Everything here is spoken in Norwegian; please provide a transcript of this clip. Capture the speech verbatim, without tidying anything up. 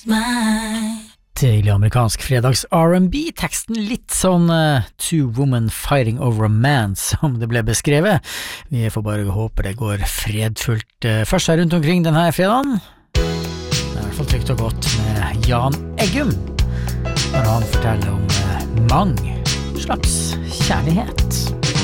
Deilig amerikansk fredags R and B, teksten litt sånn uh, Two Women Fighting Over a Man, som det ble beskrevet. Vi får bare håpe det går fredfullt uh, først her rundt omkring denne fredagen. Det er i hvert fall trygt og godt med Jan Eggum, når han forteller om uh, mange slags kjærlighet.